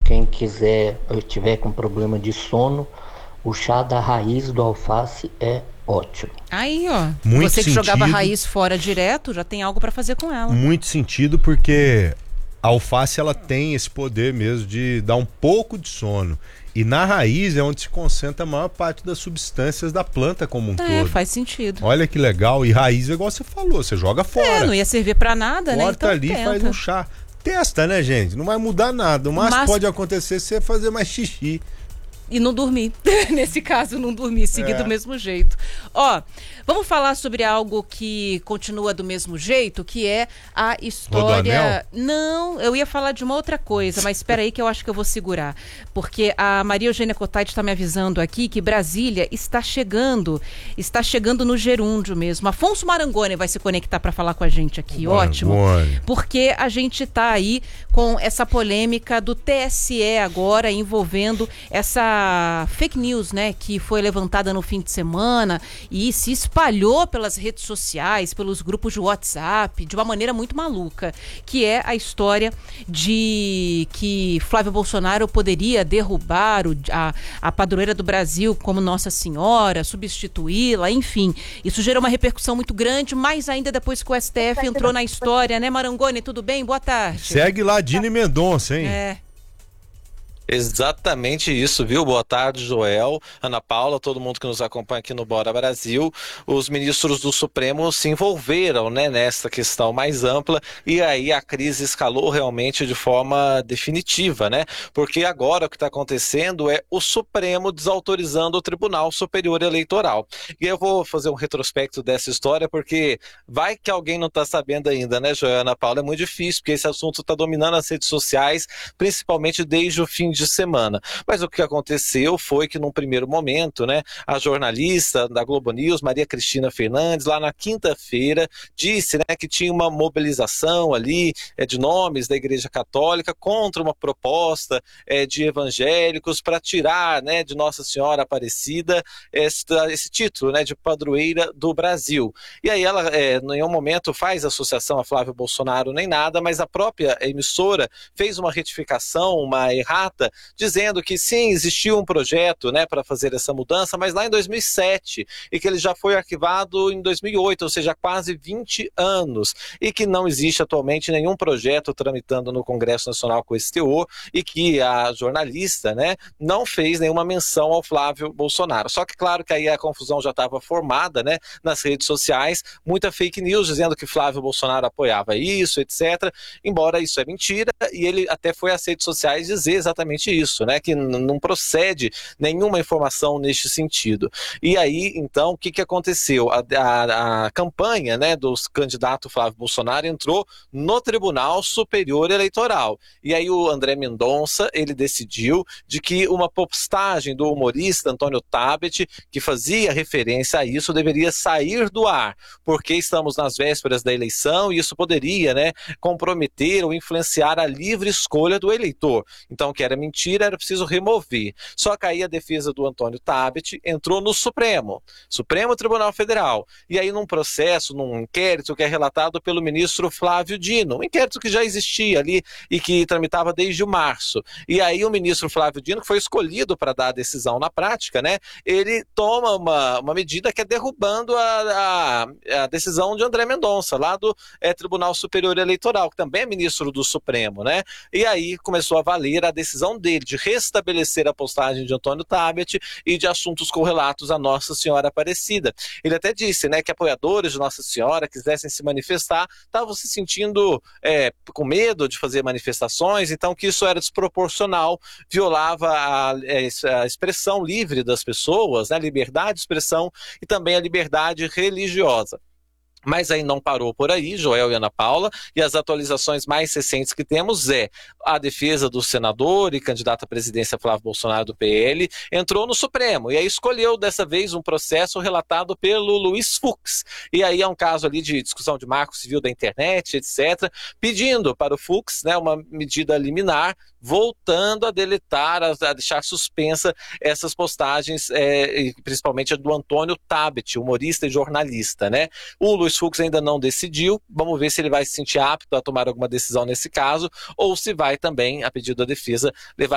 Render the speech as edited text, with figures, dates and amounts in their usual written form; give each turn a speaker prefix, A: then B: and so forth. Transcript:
A: Quem quiser, tiver com problema de sono, o chá da raiz do alface é ótimo.
B: Aí, ó.
C: Muito
B: Você que jogava
C: sentido.
B: raiz fora direto, já tem algo para fazer com ela.
C: Muito sentido, porque a alface ela tem esse poder mesmo de dar um pouco de sono. E na raiz é onde se concentra a maior parte das substâncias da planta como um todo.
B: Faz sentido.
C: Olha que legal. E raiz é igual você falou, você joga fora.
B: Não ia servir para nada, né?
C: Corta
B: Então
C: ali e faz um chá. Testa, né, gente? Não vai mudar nada. O máximo pode acontecer é você fazer mais xixi.
B: E não dormir. Nesse caso, não dormir, seguir do mesmo jeito. Ó, vamos falar sobre algo que continua do mesmo jeito, que é a história... Não, eu ia falar de uma outra coisa, mas espera aí que eu acho que eu vou segurar. Porque a Maria Eugênia Cotайте está me avisando aqui que Brasília está chegando no gerúndio mesmo. Afonso Marangoni vai se conectar para falar com a gente aqui, ótimo. Porque a gente está aí com essa polêmica do TSE agora envolvendo essa fake news, né, que foi levantada no fim de semana e se espalhou pelas redes sociais, pelos grupos de WhatsApp, de uma maneira muito maluca, que é a história de que Flávio Bolsonaro poderia derrubar a padroeira do Brasil como Nossa Senhora, substituí-la, enfim. Isso gerou uma repercussão muito grande, mais ainda depois que o STF entrou na história, né, Marangoni? Tudo bem? Boa tarde.
C: Segue lá, Dini Mendonça, hein?
D: Exatamente isso, viu? Boa tarde, Joel, Ana Paula, todo mundo que nos acompanha aqui no Bora Brasil. Os ministros do Supremo se envolveram, né, nessa questão mais ampla e aí a crise escalou realmente de forma definitiva, né? Porque agora o que está acontecendo é o Supremo desautorizando o Tribunal Superior Eleitoral. E eu vou fazer um retrospecto dessa história porque vai que alguém não está sabendo ainda, né, Joel, Ana Paula? É muito difícil porque esse assunto está dominando as redes sociais, principalmente desde o fim de semana. Mas o que aconteceu foi que num primeiro momento, né, a jornalista da Globo News, Maria Cristina Fernandes, lá na quinta-feira, disse, né, que tinha uma mobilização ali de nomes da Igreja Católica contra uma proposta de evangélicos para tirar, né, de Nossa Senhora Aparecida esse título, né, de padroeira do Brasil. E aí ela, em nenhum momento faz associação a Flávio Bolsonaro nem nada, mas a própria emissora fez uma retificação, uma errata, dizendo que sim, existiu um projeto, né, para fazer essa mudança, mas lá em 2007, e que ele já foi arquivado em 2008, ou seja, há quase 20 anos, e que não existe atualmente nenhum projeto tramitando no Congresso Nacional com esse teor, e que a jornalista, né, não fez nenhuma menção ao Flávio Bolsonaro. Só que claro que aí a confusão já estava formada, né, nas redes sociais, muita fake news dizendo que Flávio Bolsonaro apoiava isso, etc., embora isso é mentira, e ele até foi às redes sociais dizer exatamente isso, né, que não procede nenhuma informação neste sentido. E aí, então, o que aconteceu? A campanha, né, dos candidatos Flávio Bolsonaro entrou no Tribunal Superior Eleitoral. E aí o André Mendonça, ele decidiu de que uma postagem do humorista Antônio Tabet, que fazia referência a isso, deveria sair do ar, porque estamos nas vésperas da eleição e isso poderia, né, comprometer ou influenciar a livre escolha do eleitor. Então, que era mentira, era preciso remover. Só que aí a defesa do Antônio Tabet entrou no Supremo Tribunal Federal. E aí num processo, num inquérito que é relatado pelo ministro Flávio Dino, um inquérito que já existia ali e que tramitava desde março. E aí o ministro Flávio Dino, que foi escolhido para dar a decisão na prática, né, ele toma uma medida que é derrubando a decisão de André Mendonça, lá do Tribunal Superior Eleitoral, que também é ministro do Supremo, né? E aí começou a valer a decisão dele de restabelecer a postagem de Antônio Tabet e de assuntos correlatos a Nossa Senhora Aparecida. Ele até disse, né, que apoiadores de Nossa Senhora quisessem se manifestar, estavam se sentindo com medo de fazer manifestações, então que isso era desproporcional, violava a expressão livre das pessoas, né, a liberdade de expressão e também a liberdade religiosa. Mas aí não parou por aí, Joel e Ana Paula, e as atualizações mais recentes que temos a defesa do senador e candidato à presidência Flávio Bolsonaro do PL entrou no Supremo, e aí escolheu dessa vez um processo relatado pelo Luiz Fux, e aí é um caso ali de discussão de marco civil da internet, etc., pedindo para o Fux, né, uma medida liminar, voltando a deletar, a deixar suspensa essas postagens, principalmente a do Antônio Tabet, humorista e jornalista, né? O Luiz Fux ainda não decidiu, vamos ver se ele vai se sentir apto a tomar alguma decisão nesse caso, ou se vai também, a pedido da defesa, levar